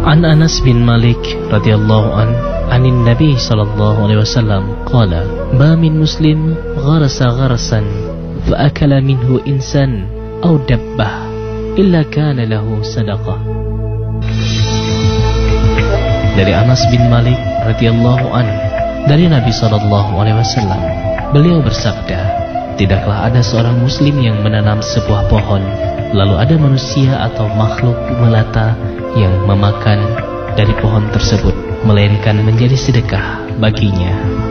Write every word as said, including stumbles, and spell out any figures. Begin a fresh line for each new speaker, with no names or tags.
An Anas bin Malik radhiyallahu an anin Nabi sallallahu alaihi wasallam qala ma min muslim gharasa gharasan fa akala minhu insan aw dabbah illa kana lahu sadaqah. Dari Anas bin Malik radhiyallahu an dari Nabi sallallahu alaihi wasallam, beliau bersabda, tidaklah ada seorang muslim yang menanam sebuah pohon lalu ada manusia atau makhluk melata yang memakan dari pohon tersebut, melainkan menjadi sedekah baginya.